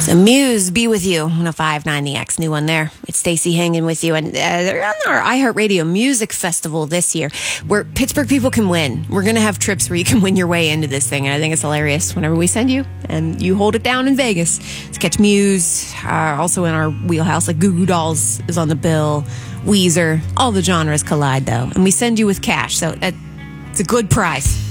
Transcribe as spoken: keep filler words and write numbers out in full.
So Muse, Be With You, one oh five point nine The X, new one there. It's Stacey hanging with you. And uh, they're on our iHeartRadio Music Festival this year, where Pittsburgh people can win. We're going to have trips where you can win your way into this thing, and I think it's hilarious whenever we send you, and you hold it down in Vegas to catch Muse. Uh, also in our wheelhouse, like Goo Goo Dolls is on the bill, Weezer. All the genres collide, though. And we send you with cash, so uh, it's a good prize.